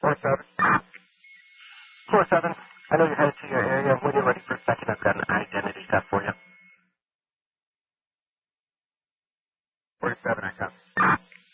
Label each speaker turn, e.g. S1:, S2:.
S1: 4-7. 4-7. I know you're headed to your area. When you're ready for a second, I've got an identity theft for you. 47, I got